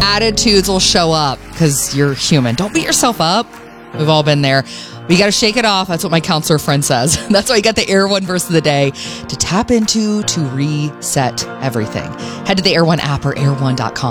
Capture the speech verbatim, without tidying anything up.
attitudes will show up because you're human. Don't beat yourself up. We've all been there. We got to shake it off. That's what my counselor friend says. That's why you got the Air One verse of the day to tap into to reset everything. Head to the Air One app or air one dot com.